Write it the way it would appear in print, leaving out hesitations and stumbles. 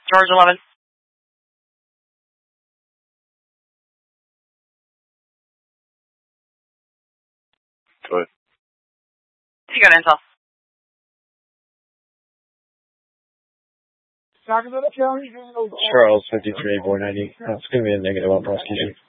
George 11. Good. You got intel. Charles 53, 490. That's going to be a negative on prosecution.